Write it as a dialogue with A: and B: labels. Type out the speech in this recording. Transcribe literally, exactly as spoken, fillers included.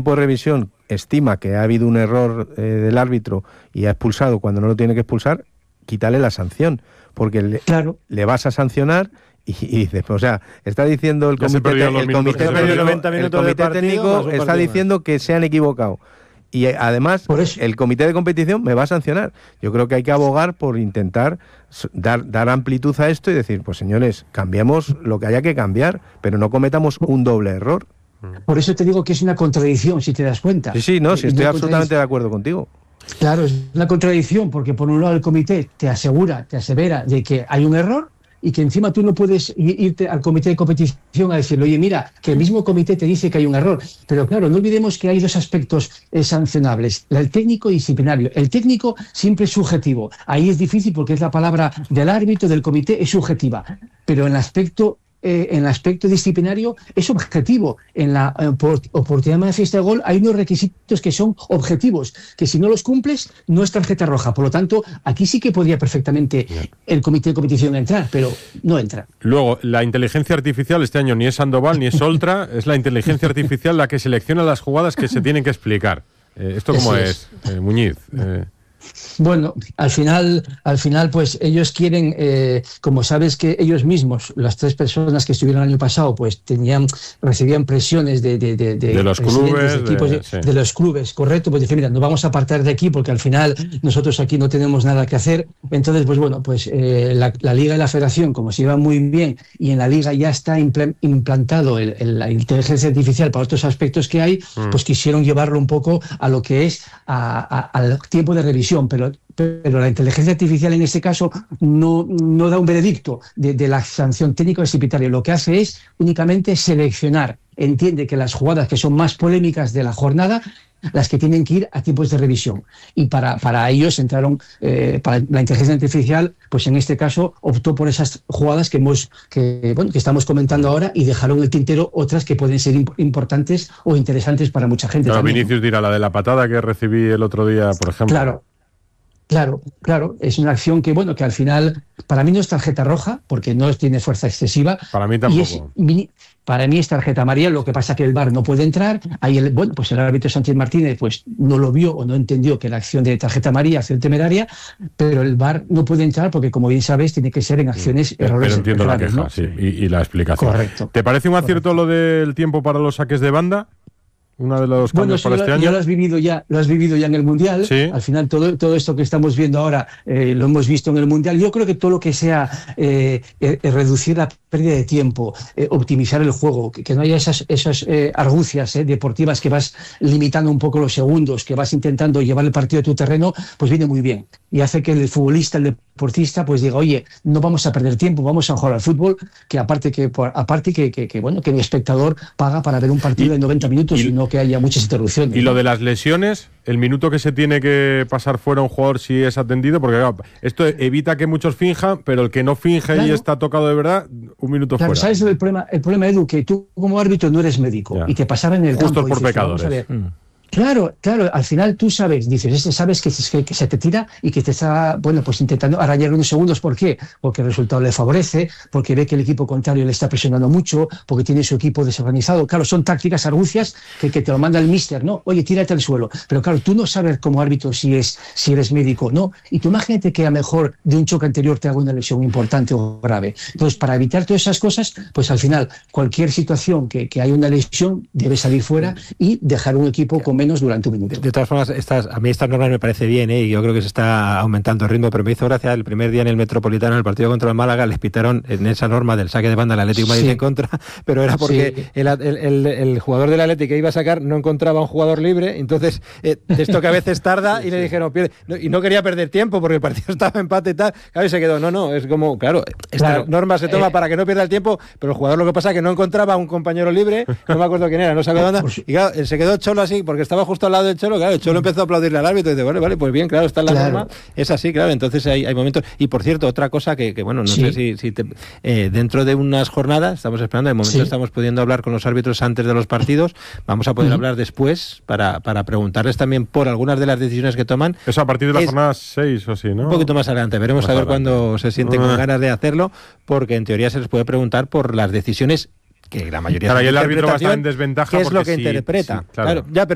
A: tiempo de revisión estima que ha habido un error eh, del árbitro y ha expulsado cuando no lo tiene que expulsar, quítale la sanción, porque le, claro. le vas a sancionar y, y después, o sea, está diciendo el comité, el comité, el comité técnico está diciendo que se han equivocado. Y además, el comité de competición me va a sancionar. Yo creo que hay que abogar por intentar dar, dar amplitud a esto y decir, pues señores, cambiemos lo que haya que cambiar, pero no cometamos un doble error.
B: Por eso te digo que es una contradicción, si te das cuenta.
A: Sí, sí, no, sí, estoy absolutamente de acuerdo contigo.
B: Claro, es una contradicción, porque por un lado el comité te asegura, te asevera de que hay un error, y que encima tú no puedes irte al comité de competición a decirle, oye, mira, que el mismo comité te dice que hay un error. Pero claro, no olvidemos que hay dos aspectos eh, sancionables, el técnico y disciplinario. El técnico siempre es subjetivo. Ahí es difícil porque es la palabra del árbitro, del comité, es subjetiva. Pero en el aspecto Eh, en el aspecto disciplinario es objetivo. En la eh, oportunidad de fiesta de gol hay unos requisitos que son objetivos, que si no los cumples no es tarjeta roja. Por lo tanto, aquí sí que podría perfectamente el comité de competición entrar, pero no entra.
C: Luego, la inteligencia artificial este año ni es Sandoval ni es Oltra, es la inteligencia artificial la que selecciona las jugadas que se tienen que explicar. Eh, ¿Esto cómo es, es eh, Muñiz? Eh...
B: Bueno, al final, al final, pues ellos quieren, eh, como sabes que ellos mismos, las tres personas que estuvieron el año pasado, pues tenían, recibían presiones de, de, de, de,
C: de los clubes,
B: de, equipos,
C: de,
B: de,
C: sí.
B: de los clubes, correcto, pues decir, mira, nos vamos a apartar de aquí porque al final nosotros aquí no tenemos nada que hacer. Entonces, pues bueno, pues eh, la, la Liga y la Federación, como se llevan muy bien y en la Liga ya está impl- implantado el, el, la inteligencia artificial para otros aspectos que hay, mm. pues quisieron llevarlo un poco a lo que es a, a, al tiempo de revisión. Pero, pero la inteligencia artificial en este caso no, no da un veredicto de, de la sanción técnica o disciplinaria. Lo que hace es únicamente seleccionar. Entiende que las jugadas que son más polémicas de la jornada, las que tienen que ir a tiempos de revisión. Y para, para ellos entraron, eh, para la inteligencia artificial, pues en este caso optó por esas jugadas que hemos que, bueno, que estamos comentando ahora y dejaron en el tintero otras que pueden ser imp- importantes o interesantes para mucha gente.
C: Claro,
B: también,
C: Vinicius
B: ¿no?
C: dirá la de la patada que recibí el otro día, por ejemplo.
B: Claro. Claro, claro, es una acción que, bueno, que al final, para mí no es tarjeta roja, porque no tiene fuerza excesiva.
C: Para mí tampoco.
B: Y es, para mí es tarjeta amarilla, lo que pasa es que el V A R no puede entrar. Ahí el, bueno, pues el árbitro Sánchez Martínez pues no lo vio o no entendió que la acción de tarjeta amarilla, acción temeraria, pero el V A R no puede entrar porque, como bien sabes, tiene que ser en acciones
C: pero,
B: errores.
C: Pero entiendo
B: graves,
C: la queja,
B: ¿no?
C: sí, y, y la explicación.
B: Correcto.
C: ¿Te parece un acierto
B: Correcto.
C: lo del tiempo para los saques de banda? Uno de los cambios
B: bueno,
C: para este
B: lo,
C: año.
B: Ya lo has vivido ya, lo has vivido ya en el Mundial.
C: ¿Sí?
B: Al final todo, todo esto que estamos viendo ahora eh, lo hemos visto en el Mundial. Yo creo que todo lo que sea eh, eh, reducir la pérdida de tiempo, eh, optimizar el juego, que, que no haya esas, esas eh, argucias eh, deportivas que vas limitando un poco los segundos, que vas intentando llevar el partido a tu terreno, pues viene muy bien. Y hace que el futbolista, el deportista, pues diga, oye, no vamos a perder tiempo, vamos a jugar al fútbol, que aparte que aparte que, que, que bueno, que el espectador paga para ver un partido y, de noventa minutos y, y no que haya muchas interrupciones.
C: Y lo de las lesiones, el minuto que se tiene que pasar fuera un jugador si es atendido, porque claro, esto evita que muchos finjan, pero el que no finge claro. y está tocado de verdad, un minuto
B: claro,
C: fuera.
B: ¿Sabes el problema, el problema, Edu? Que tú como árbitro no eres médico ya. y te pasaban en el
C: Justos
B: campo.
C: por
B: Dices,
C: pecadores.
B: Claro, claro, al final tú sabes, dices, este sabes que se, que se te tira y que te está, bueno, pues intentando arañar unos segundos. ¿Por qué? Porque el resultado le favorece, porque ve que el equipo contrario le está presionando mucho, porque tiene su equipo desorganizado. Claro, son tácticas, argucias que, que te lo manda el míster, ¿no? Oye, tírate al suelo. Pero claro, tú no sabes como árbitro si es si eres médico, ¿no? Y tú imagínate que a lo mejor de un choque anterior te haga una lesión importante o grave. Entonces, para evitar todas esas cosas, pues al final, cualquier situación que, que haya una lesión debe salir fuera y dejar un equipo con menos durante un minuto.
D: De todas formas, estas, a mí estas normas me parece bien, ¿eh? Y yo creo que se está aumentando el ritmo, pero me hizo gracia el primer día en el Metropolitano, en el partido contra el Málaga, les pitaron en esa norma del saque de banda al Atlético de Madrid sí. en contra, pero era porque sí. el, el, el, el jugador del Atlético que iba a sacar no encontraba un jugador libre, entonces eh, esto que a veces tarda y le dijeron, pierde, no, y no quería perder tiempo porque el partido estaba empate y tal, claro, y se quedó, no, no, es como, claro, esta claro. norma se toma eh, para que no pierda el tiempo, pero el jugador lo que pasa es que no encontraba un compañero libre, no me acuerdo quién era, no sacó de banda, y claro, se quedó Cholo así, porque estaba justo al lado del Cholo, claro, el Cholo empezó a aplaudirle al árbitro y dice, vale, vale, pues bien, claro, está en la claro. norma, es así, claro, entonces hay, hay momentos, y por cierto, otra cosa que, que bueno, no sí. sé si, si te, eh, dentro de unas jornadas, estamos esperando, de momento sí. estamos pudiendo hablar con los árbitros antes de los partidos, vamos a poder uh-huh. hablar después para, para preguntarles también por algunas de las decisiones que toman.
C: Eso a partir de la es, jornada seis o sí, ¿no?
D: Un poquito más adelante, veremos más a ver adelante. Cuándo se sienten uh-huh. con ganas de hacerlo, porque en teoría se les puede preguntar por las decisiones que la mayoría
C: claro,
D: de
C: y el árbitro va a estar en desventaja
D: qué es lo que
C: sí,
D: interpreta.
C: Sí, claro.
D: Claro, ya, pero